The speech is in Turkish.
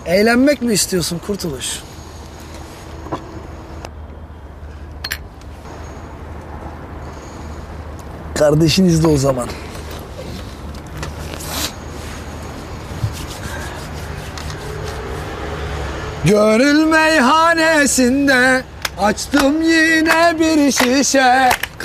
Eğlenmek mi istiyorsun Kurtuluş? Kardeşin izle o zaman. Gönül meyhanesinde açtım yine bir şişe.